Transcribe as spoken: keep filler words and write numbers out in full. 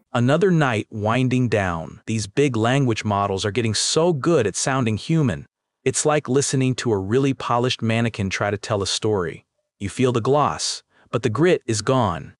Another night winding down. These big language models are getting so good at sounding human. It's like listening to a really polished mannequin try to tell a story. You feel the gloss, but the grit is gone.